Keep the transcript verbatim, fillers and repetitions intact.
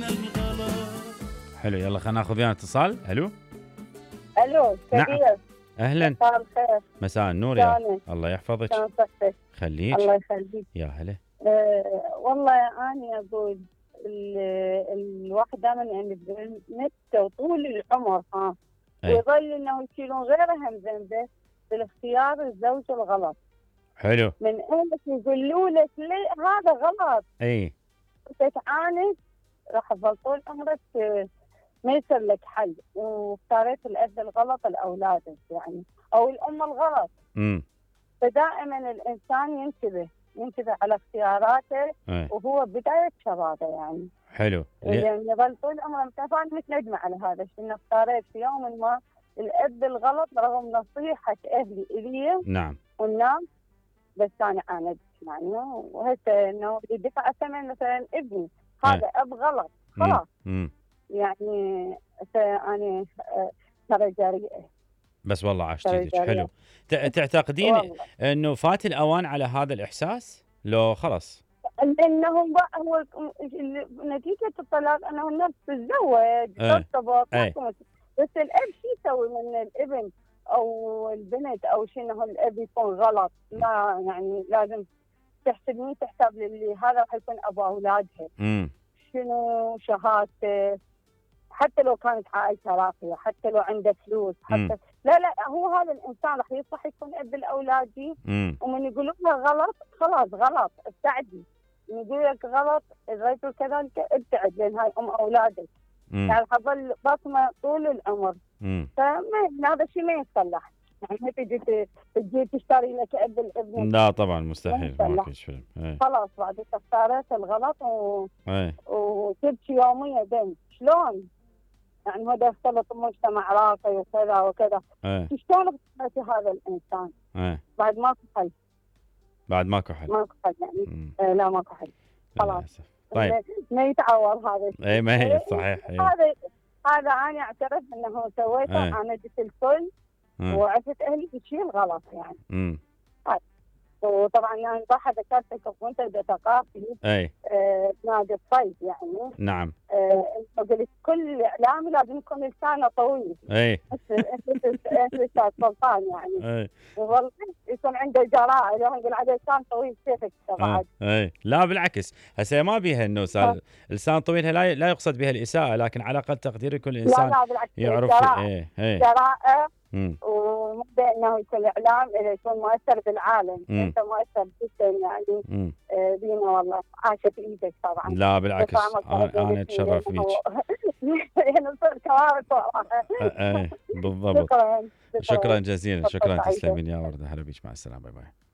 حلو، يلا خلينا ناخذ ويانا اتصال. الو الو نعم. كبير. اهلا، مساء الخير. مساء النور يا شلونك؟ الله يحفظك. شلون صحتك؟ خليك. الله يخليك. يا هلا. أه والله اني اقول ال- الواحد دائما يعني بنته طول العمر ها أي. ويظل انه يشيلون غيره هم ذنبه بالاختيار الزوج الغلط. حلو. من اهلك يقولوا لك ليه هذا غلط اي تتعاند راح تظل طول عمرك آه، ما يصير لك حل، واختاريت الاب الغلط لاولادك يعني او الام الغلط. امم فدائما الانسان ينتبه ينتبه على اختياراته اي وهو بدايه شبابه يعني. حلو. ليه؟ لان يظل طول عمره متفائل متندمه على هذا الشيء، انه اختاريت في يوم ما الاب الغلط رغم نصيحه اهلي الي نعم. والناس، بس انا عاندت يعني. وهسه انه اللي دفع ثمن مثلا ابني هذا اب غلط خلاص امم يعني. انا آه، ترى جريئه. بس والله عاشت ايدك. جريئة. حلو. ت- تعتقدين والله انه فات الاوان على هذا الاحساس لو خلص؟ لانهم بقى هو نتيجه الطلاق انه الناس تتزوج ايه. ترتبط ايه. ماكو مشكلة. بس الاب شو يسوي من الابن او البنت او شيء انه الاب يكون غلط؟ لا يعني لازم تحسبني تحسب للي هذا راح يكون ابو اولادها. امم شنو شهادته، حتى لو كانت عائلته راقيه، حتى لو عنده فلوس، حتى مم. لا لا هو هذا الانسان راح يصلح يكون اب الاولاد دي. امم ومن يقولون له غلط خلاص غلط ابتعدي. من يقول لك غلط الرجل كذلك ابتعد لان هاي ام اولادك. يعني حظل بصمه طول العمر. امم فما هذا الشيء ما يصلح. يعني ما تجي ت- تجي تشتري لك اب الابن. لا طبعا مستحيل، ما ما يصلح. فيش فيلم. ايه. خلاص بعد اختارت الغلط و... ايه. وتبكي يوميا دم. شلون؟ يعني هو ده اختلط بمجتمع راقي وكذا وكذا. ايه. شلون اخترتي هذا الانسان؟ ايه. بعد ماكو حل. بعد ماكو حل. ماكو حل يعني. مم. آه لا ماكو حل. خلاص. للأسف. طيب. ما- ما يتعوض هذا الشيء. اي ما هي صحيح. ايه. هذا هذا انا اعترف انه سويته. ايه. انا جبت الكل اه. وعرفت اهلي بشيء غلط يعني. امم وطبعا يعني صح ذكرتك منتدى ثقافي اي آه، نادي الصيد يعني. نعم. آه، قلت كل اعلامي لازم يكون لسانه طويل اي مثل مثل الاستاذ سلطان يعني. اي والله يكون عنده جراءه لو نقول عليه لسان طويل كيفك اه. بعد. اي لا بالعكس، هسه ما بيها انه صار لسان طويل، لا لا يقصد بها الاساءه، لكن على اقل تقدير كل لا انسان لا بالعكس يعرف. جراءه ايه ايه. جراءه امم ومبدا انه يكون اعلام إذا يكون مؤثر بالعالم. مم. انت مؤثر جدا يعني. امم آه، بينا والله عاشت ايدك طبعا. لا بالعكس، دفعمك آه درجة انا اتشرف لأنه- بيك. يعني صرت كوارث صراحه. ايه بالضبط. شكرا شكرا جزيلا، شكرا فرصة سعيدة. تسلمين يا ورده. هلا بيك، مع السلامه، باي باي.